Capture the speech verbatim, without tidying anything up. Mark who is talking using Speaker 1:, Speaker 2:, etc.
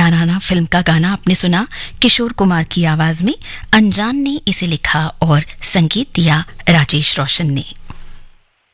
Speaker 1: याराना film का गाना आपने सुना किशोर कुमार की आवाज में। अनजान ने इसे लिखा और संगीत दिया राजेश रोशन ने।